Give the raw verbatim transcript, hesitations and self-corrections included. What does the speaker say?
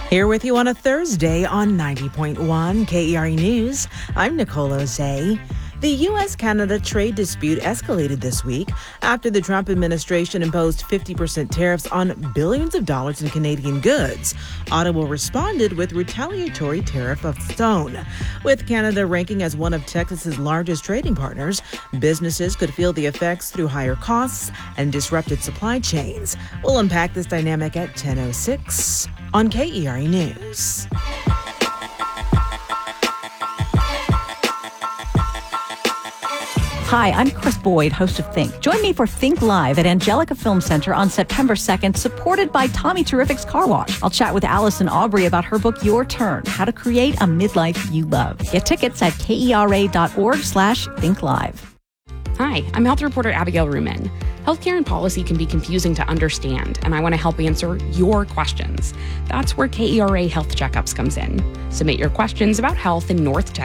Here with you on a Thursday on ninety point one K E R E News. I'm Nicole Ozay. The U S Canada trade dispute escalated this week after the Trump administration imposed fifty percent tariffs on billions of dollars in Canadian goods. Ottawa responded with retaliatory tariff of stone. With Canada ranking as one of Texas's largest trading partners, businesses could feel the effects through higher costs and disrupted supply chains. We'll unpack this dynamic at ten oh six on K E R E News. Hi, I'm Chris Boyd, host of Think. Join me for Think Live at Angelica Film Center on September second, supported by Tommy Terrific's Car Wash. I'll chat with Allison Aubrey about her book, Your Turn, How to Create a Midlife You Love. Get tickets at kera.org slash Think Live. Hi, I'm health reporter Abigail Ruman. Healthcare and policy can be confusing to understand, and I want to help answer your questions. That's where K E R A Health Checkups comes in. Submit your questions about health in North Texas